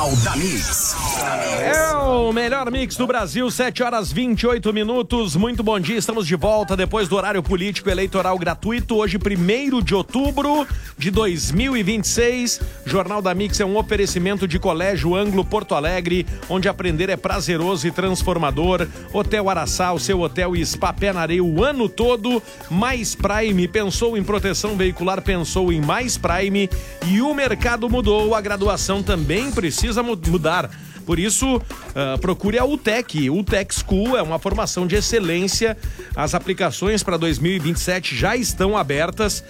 Jornal da Mix. É o melhor mix do Brasil, 7h28. Muito bom dia, estamos de volta depois do horário político eleitoral gratuito. Hoje, 1º de outubro de 2026. Jornal da Mix é um oferecimento de Colégio Ângulo Porto Alegre, onde aprender é prazeroso e transformador. Hotel Araçá, o seu hotel e spa pé na areia o ano todo. Mais Prime, pensou em proteção veicular, pensou em Mais Prime. E o mercado mudou, a graduação também precisa mudar. Por isso, procure a UTEC. UTEC School é uma formação de excelência. As aplicações para 2027 já estão abertas.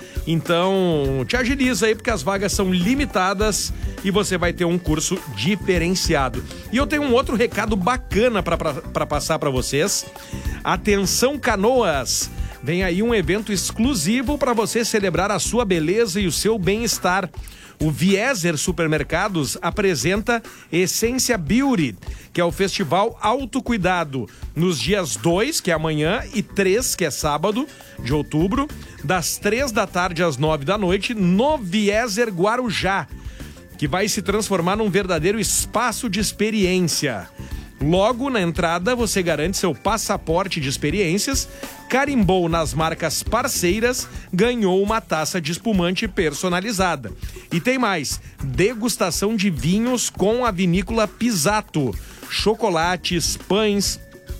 Então, te agiliza aí, porque as vagas são limitadas e você vai ter um curso diferenciado. E eu tenho um outro recado bacana para passar para vocês. Atenção, Canoas! Vem aí um evento exclusivo para você celebrar a sua beleza e o seu bem-estar. O Vieser Supermercados apresenta Essência Beauty, que é o festival autocuidado, nos dias 2, que é amanhã, e 3, que é sábado, de outubro, das 3 da tarde às 9 da noite, no Vieser Guarujá, que vai se transformar num verdadeiro espaço de experiência. Logo na entrada, você garante seu passaporte de experiências, carimbou nas marcas parceiras, ganhou uma taça de espumante personalizada. E tem mais, degustação de vinhos com a vinícola Pisato, chocolates, pães,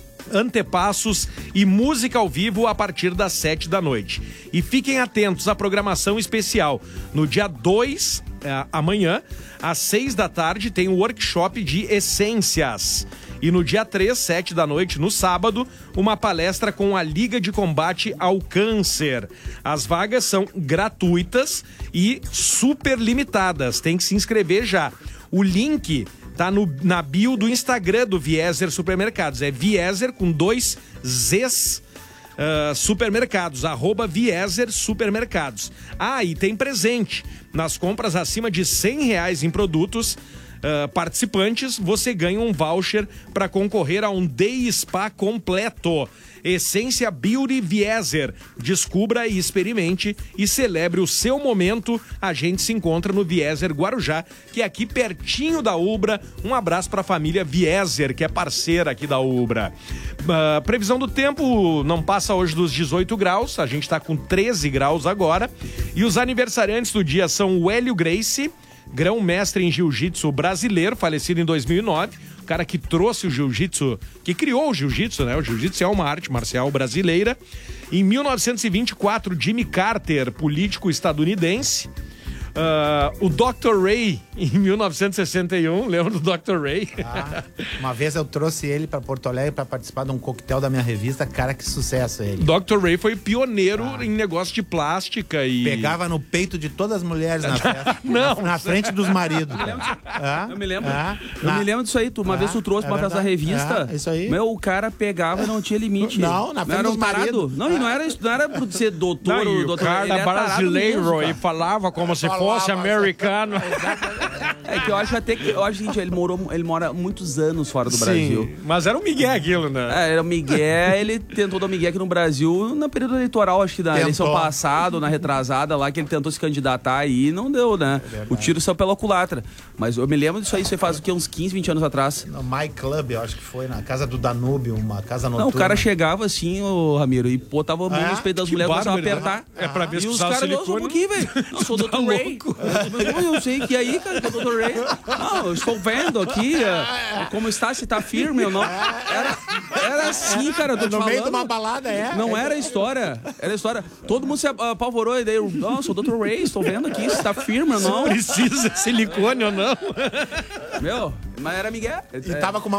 antepassos e música ao vivo a partir das 7 da noite. E fiquem atentos à programação especial. No dia 2, amanhã, às 6 da tarde, tem o workshop de essências. E no dia 3, 7 da noite, no sábado, uma palestra com a Liga de Combate ao Câncer. As vagas são gratuitas e super limitadas. Tem que se inscrever já. O link tá na bio do Instagram do Vieser Supermercados. É Vieser com 2 Zs. Supermercados, @Vieser Supermercados. E tem presente. Nas compras acima de R$100 em produtos participantes, você ganha um voucher para concorrer a um Day Spa completo. Essência Beauty Vieser. Descubra e experimente e celebre o seu momento. A gente se encontra no Vieser Guarujá, que é aqui pertinho da Ubra. Um abraço para a família Vieser, que é parceira aqui da Ubra. Previsão do tempo não passa hoje dos 18 graus, a gente está com 13 graus agora. E os aniversariantes do dia são o Hélio Gracie, grão-mestre em jiu-jitsu brasileiro, falecido em 2009. O cara que trouxe o jiu-jitsu, que criou o jiu-jitsu, né? O jiu-jitsu é uma arte marcial brasileira. Em 1924, Jimmy Carter, político estadunidense. O Dr. Ray, em 1961, lembra do Dr. Ray? Uma vez eu trouxe ele para Porto Alegre para participar de um coquetel da minha revista. Cara, que sucesso ele. Dr. Ray foi pioneiro em negócio de plástica e... Pegava no peito de todas as mulheres na festa. Não. Na frente dos maridos. Eu me lembro. Eu me lembro disso aí. Uma vez tu trouxe pra festa da revista. Isso aí. O cara pegava e não tinha limite. Não, na frente dos maridos. Não, e não era por ser doutor. Não, e o cara brasileiro e falava como se fosse americano. É que eu acho gente, ele mora muitos anos fora do Brasil. Mas era um migué aquilo, né? Era o migué, ele tentou dar o migué aqui no Brasil no período eleitoral, acho que da eleição passada, na retrasada lá, que ele tentou se candidatar aí e não deu, né? O tiro saiu pela culatra. Mas eu me lembro disso aí, isso aí faz o quê? Uns 15, 20 anos atrás. No My Club, eu acho que foi, na casa do Danúbio, uma casa noturna. Não, o cara chegava assim, o Ramiro, e botava a mão nos peitos das mulheres, começava a apertar. É pra ver se e os caras, não, só um pouquinho, velho. Não, sou o Dr. Ray. Eu sei que aí, cara, que é o Dr. Ray. Não, eu estou vendo aqui como está, se está firme ou não. Era assim, cara, eu tô te falando. No meio de uma balada, Não era história. Era história. Todo mundo se apavorou e daí, não, sou o Dr. Ray, estou vendo aqui se está firme ou não. Precisa silicone ou não. Mas era Miguel. E tava com uma